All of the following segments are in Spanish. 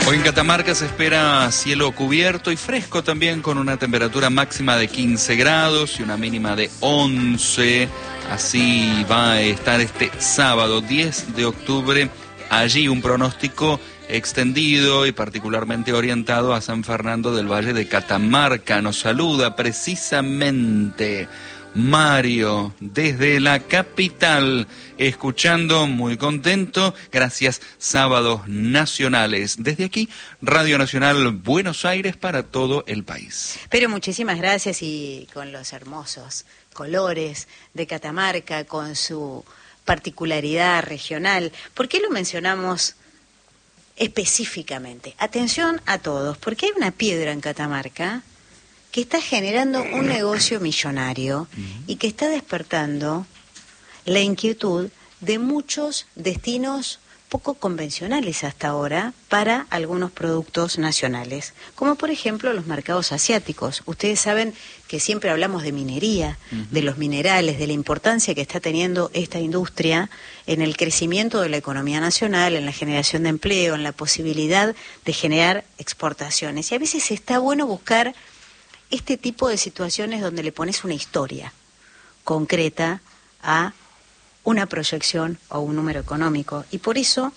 Hoy en Catamarca se espera cielo cubierto y fresco también, con una temperatura máxima de 15 grados y una mínima de 11. Así va a estar este sábado 10 de octubre. Allí un pronóstico extendido y particularmente orientado a San Fernando del Valle de Catamarca. Nos saluda precisamente Mario desde la capital, escuchando, muy contento. Gracias, Sábados Nacionales. Desde aquí, Radio Nacional Buenos Aires para todo el país. Pero muchísimas gracias, y con los hermosos colores de Catamarca, con su particularidad regional. ¿Por qué lo mencionamos específicamente? Atención a todos, porque hay una piedra en Catamarca que está generando un negocio millonario y que está despertando la inquietud de muchos destinos poco convencionales hasta ahora para algunos productos nacionales, como por ejemplo los mercados asiáticos. Ustedes saben que siempre hablamos de minería, de los minerales, de la importancia que está teniendo esta industria en el crecimiento de la economía nacional, en la generación de empleo, en la posibilidad de generar exportaciones. Y a veces está bueno buscar este tipo de situaciones donde le pones una historia concreta a una proyección o un número económico. Y por eso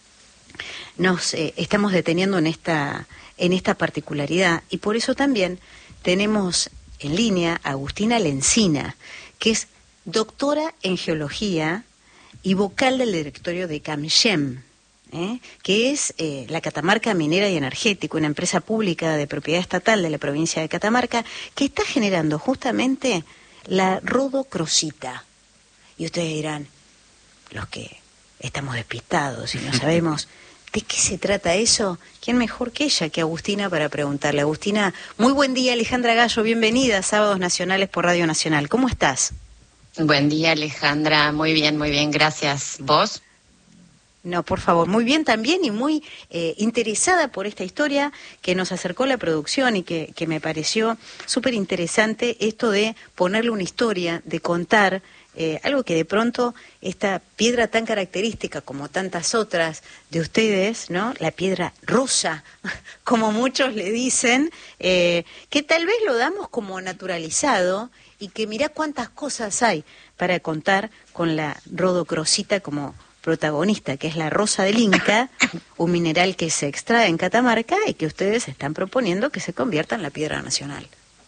nos estamos deteniendo en esta particularidad. Y por eso también tenemos en línea a Agustina Lencina, que es doctora en geología y vocal del directorio de CAMGEM, que es la Catamarca Minera y Energético, una empresa pública de propiedad estatal de la provincia de Catamarca, que está generando justamente la rodocrosita. Y ustedes dirán, los que estamos despistados y no sabemos de qué se trata eso, ¿quién mejor que ella, que Agustina, para preguntarle? Agustina, muy buen día. Alejandra Gallo, bienvenida a Sábados Nacionales por Radio Nacional. ¿Cómo estás? Buen día, Alejandra. Muy bien, gracias. ¿Vos? No, por favor, muy bien también, y muy interesada por esta historia que nos acercó la producción y que me pareció súper interesante, esto de ponerle una historia, de contar algo que de pronto esta piedra tan característica como tantas otras de ustedes, ¿no? La piedra rosa, como muchos le dicen, que tal vez lo damos como naturalizado, y que mirá cuántas cosas hay para contar con la rodocrosita como protagonista, que es la rosa del Inca, un mineral que se extrae en Catamarca y que ustedes están proponiendo que se convierta en la piedra nacional.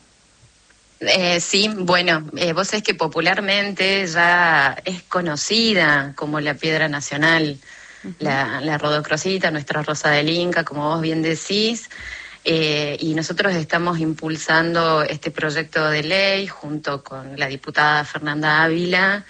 Sí, bueno, vos sabés que popularmente ya es conocida como la piedra nacional, la rodocrosita, nuestra rosa del Inca, como vos bien decís, y nosotros estamos impulsando este proyecto de ley junto con la diputada Fernanda Ávila,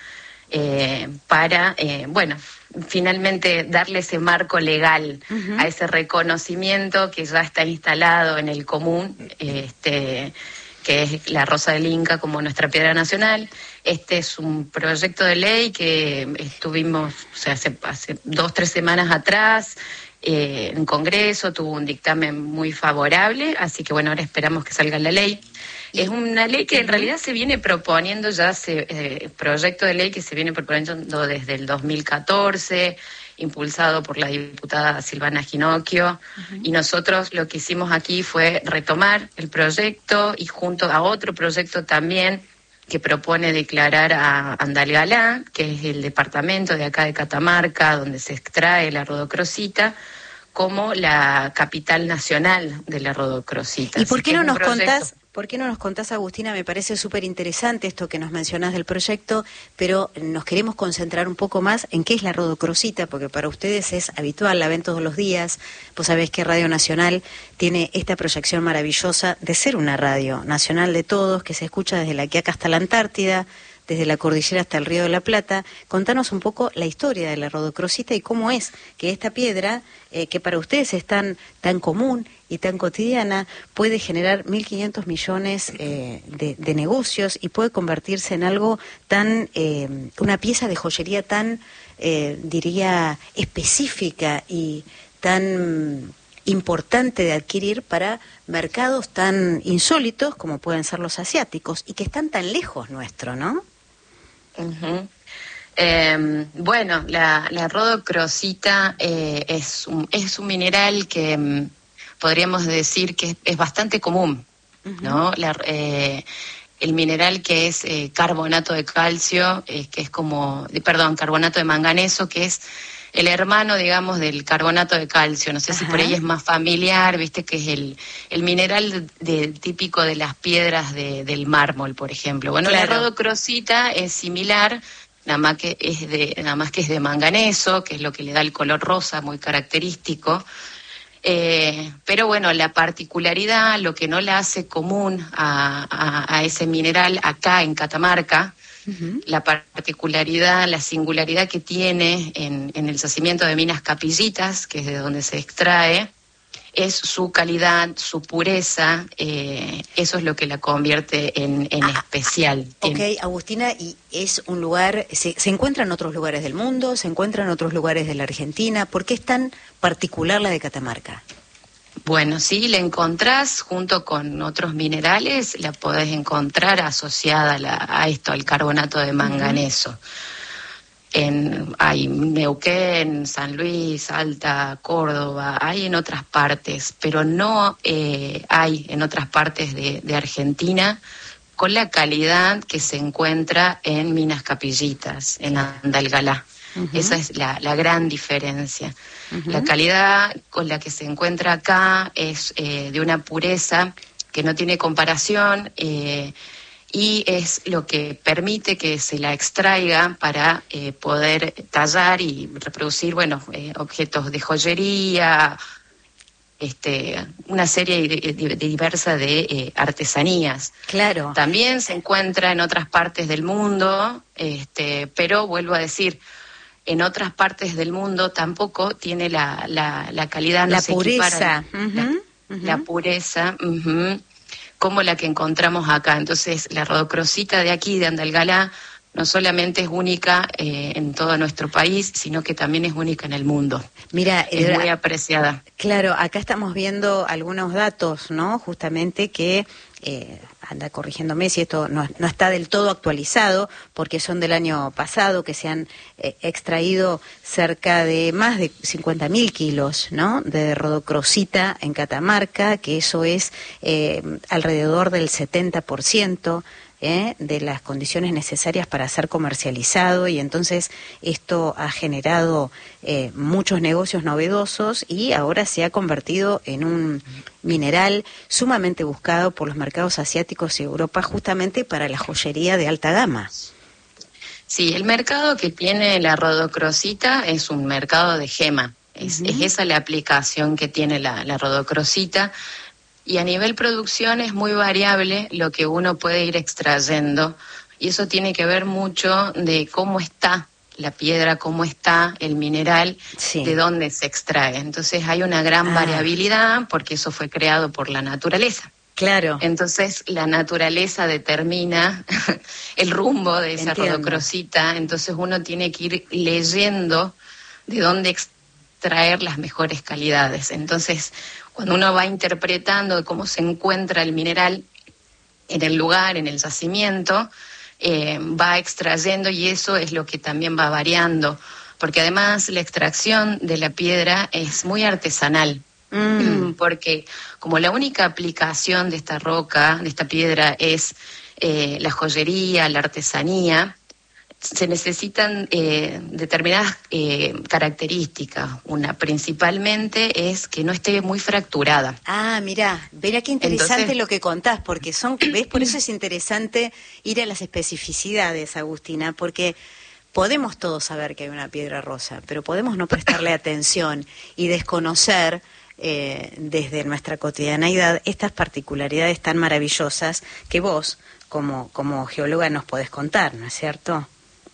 para, finalmente darle ese marco legal a ese reconocimiento que ya está instalado en el común, que es la Rosa del Inca como nuestra piedra nacional. Este es un proyecto de ley que estuvimos, hace 2-3 semanas atrás, en Congreso, tuvo un dictamen muy favorable, así que ahora esperamos que salga la ley. Es una ley que en realidad se viene proponiendo proyecto de ley que se viene proponiendo desde el 2014, impulsado por la diputada Silvana Ginocchio, y nosotros lo que hicimos aquí fue retomar el proyecto, y junto a otro proyecto también que propone declarar a Andalgalá, que es el departamento de acá de Catamarca, donde se extrae la rodocrosita, como la capital nacional de la rodocrosita. ¿Y por qué no nos contás? ¿Por qué no nos contás, Agustina? Me parece súper interesante esto que nos mencionás del proyecto, pero nos queremos concentrar un poco más en qué es la rodocrosita, porque para ustedes es habitual, la ven todos los días. Vos sabés que Radio Nacional tiene esta proyección maravillosa de ser una radio nacional de todos, que se escucha desde la Quiaca hasta la Antártida, desde la cordillera hasta el Río de la Plata. Contanos un poco la historia de la rodocrosita y cómo es que esta piedra, que para ustedes es tan común y tan cotidiana, puede generar 1.500 millones de negocios, y puede convertirse en algo tan, una pieza de joyería tan, diría, específica y tan importante de adquirir para mercados tan insólitos como pueden ser los asiáticos, y que están tan lejos nuestro, ¿no? Bueno, la rodocrosita es un mineral que podríamos decir que es bastante común, ¿no? El mineral que es carbonato de calcio, que es carbonato de manganeso, que es el hermano, digamos, del carbonato de calcio. No sé si por ahí es más familiar, viste, que es el mineral típico de las piedras del mármol, por ejemplo. Bueno, claro. La rodocrosita es similar, nada más que es de manganeso, que es lo que le da el color rosa muy característico. Pero bueno, la particularidad, lo que no la hace común a ese mineral acá en Catamarca, la particularidad, la singularidad que tiene en el yacimiento de Minas Capillitas, que es de donde se extrae, es su calidad, su pureza, eso es lo que la convierte en especial. Ok, Agustina, ¿y es un lugar, se encuentra en otros lugares del mundo, se encuentra en otros lugares de la Argentina? ¿Por qué es tan particular la de Catamarca? Bueno, sí, la encontrás junto con otros minerales, la podés encontrar asociada a esto, al carbonato de manganeso. Hay Neuquén, San Luis, Salta, Córdoba, hay en otras partes, pero no hay en otras partes de Argentina con la calidad que se encuentra en Minas Capillitas, en Andalgalá. Esa es la gran diferencia. La calidad con la que se encuentra acá es de una pureza que no tiene comparación, y es lo que permite que se la extraiga para poder tallar y reproducir, objetos de joyería, una serie diversa de artesanías. Claro. También se encuentra en otras partes del mundo, pero vuelvo a decir, en otras partes del mundo tampoco tiene la calidad, no la se pureza. equipara la pureza, como la que encontramos acá. Entonces, la rodocrosita de aquí, de Andalgalá, no solamente es única en todo nuestro país, sino que también es única en el mundo. Mira, es muy apreciada. Claro, acá estamos viendo algunos datos, ¿no? Justamente que, anda corrigiéndome si esto no está del todo actualizado, porque son del año pasado, que se han extraído cerca de más de 50.000 kilos, ¿no? De rodocrosita en Catamarca, que eso es alrededor del 70%. De las condiciones necesarias para ser comercializado, y entonces esto ha generado muchos negocios novedosos y ahora se ha convertido en un mineral sumamente buscado por los mercados asiáticos y Europa, justamente para la joyería de alta gama. Sí, el mercado que tiene la rodocrosita es un mercado de gema, es esa la aplicación que tiene la rodocrosita. Y a nivel producción es muy variable lo que uno puede ir extrayendo, y eso tiene que ver mucho de cómo está la piedra, cómo está el mineral, de dónde se extrae. Entonces hay una gran variabilidad, porque eso fue creado por la naturaleza. Claro. Entonces la naturaleza determina el rumbo de esa rodocrosita, entonces uno tiene que ir leyendo de dónde extraer las mejores calidades. Entonces, cuando uno va interpretando cómo se encuentra el mineral en el lugar, en el yacimiento, va extrayendo, y eso es lo que también va variando, porque además la extracción de la piedra es muy artesanal, porque como la única aplicación de esta roca, de esta piedra, es la joyería, la artesanía, se necesitan determinadas características. Una principalmente es que no esté muy fracturada. Mirá qué interesante lo que contás, porque ¿ves? Por eso es interesante ir a las especificidades, Agustina, porque podemos todos saber que hay una piedra rosa, pero podemos no prestarle atención y desconocer desde nuestra cotidianeidad estas particularidades tan maravillosas que vos, como geóloga, nos podés contar, ¿no es cierto?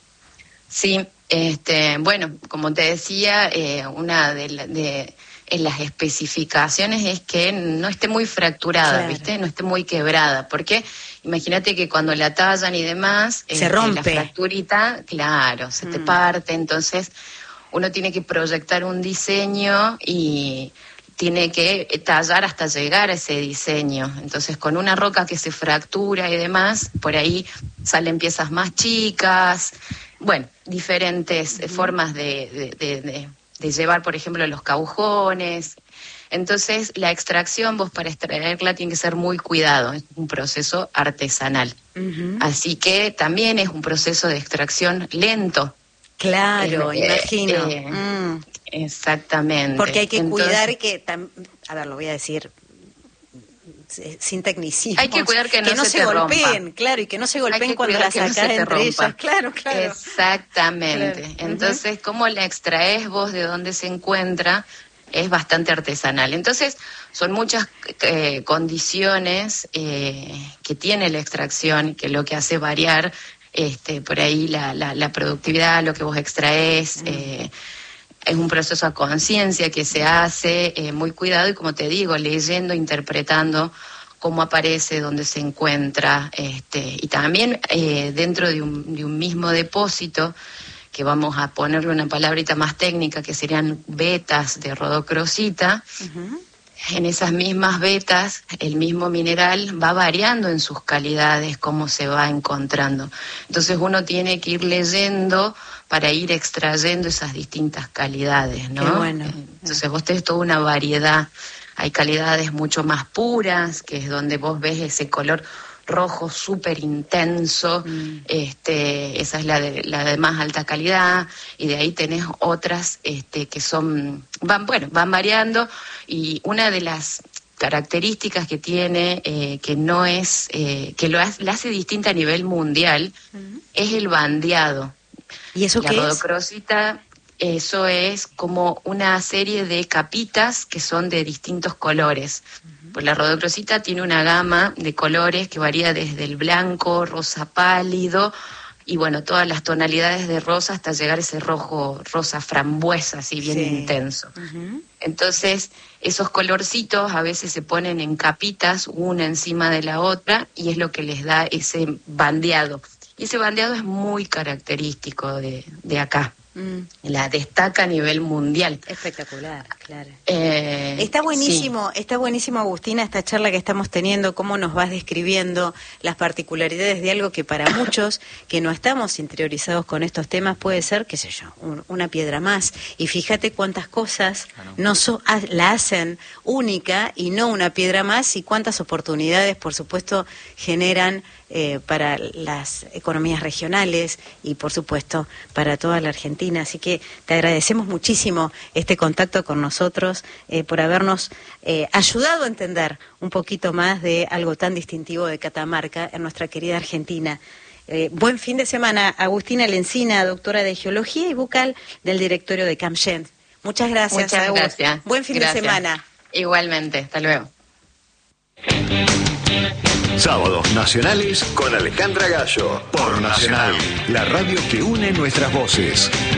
Sí, bueno, como te decía, una de las especificaciones es que no esté muy fracturada, claro. ¿Viste? No esté muy quebrada, porque imagínate que cuando la tallan y demás, se rompe. La fracturita, claro, se te parte, entonces uno tiene que proyectar un diseño y tiene que tallar hasta llegar a ese diseño. Entonces, con una roca que se fractura y demás, por ahí salen piezas más chicas. bueno, diferentes formas de llevar, por ejemplo, los caujones. Entonces, la extracción, vos para extraerla tiene que ser muy cuidado, es un proceso artesanal. Así que también es un proceso de extracción lento. Claro, imagino. Exactamente. Porque hay que cuidar que, a ver, lo voy a decir sin tecnicismos. Hay que cuidar que no se golpeen, rompa. Claro, y que no se golpeen cuando las sacás entre ellas. Claro. Exactamente. Claro. Entonces, ¿cómo la extraes vos de dónde se encuentra? Es bastante artesanal. Entonces, son muchas condiciones que tiene la extracción, que lo que hace variar por ahí la productividad, lo que vos extraes. Es un proceso a conciencia que se hace muy cuidado y, como te digo, leyendo, interpretando cómo aparece, dónde se encuentra, y también dentro de un mismo depósito, que vamos a ponerle una palabrita más técnica, que serían vetas de rodocrosita. En esas mismas vetas, el mismo mineral va variando en sus calidades, cómo se va encontrando. Entonces uno tiene que ir leyendo para ir extrayendo esas distintas calidades, ¿no? Qué bueno. Entonces vos tenés toda una variedad. Hay calidades mucho más puras, que es donde vos ves ese color rojo súper intenso, esa es la de más alta calidad, y de ahí tenés otras que van variando, y una de las características que tiene, que no es, que la hace distinta a nivel mundial, es el bandeado. ¿Y eso qué es? La rodocrosita, eso es como una serie de capitas que son de distintos colores. Pues la rodocrosita tiene una gama de colores que varía desde el blanco, rosa pálido, y bueno, todas las tonalidades de rosa hasta llegar a ese rojo, rosa frambuesa, así bien intenso. Entonces, esos colorcitos a veces se ponen en capitas, una encima de la otra, y es lo que les da ese bandeado. Y ese bandeado es muy característico de acá. La destaca a nivel mundial. Espectacular, claro. Está buenísimo, sí. Está buenísimo, Agustina, esta charla que estamos teniendo, cómo nos vas describiendo las particularidades de algo que para muchos que no estamos interiorizados con estos temas puede ser, qué sé yo, una piedra más. Y fíjate cuántas cosas la hacen única y no una piedra más, y cuántas oportunidades, por supuesto, generan para las economías regionales y, por supuesto, para toda la Argentina. Así que te agradecemos muchísimo este contacto con nosotros, por habernos ayudado a entender un poquito más de algo tan distintivo de Catamarca en nuestra querida Argentina. Buen fin de semana, Agustina Lencina, doctora de Geología y vocal del directorio de CAMSHEN. Muchas gracias. Muchas gracias. Buen fin de semana. Igualmente, hasta luego. Sábados Nacionales con Alejandra Gallo, por Nacional, la radio que une nuestras voces.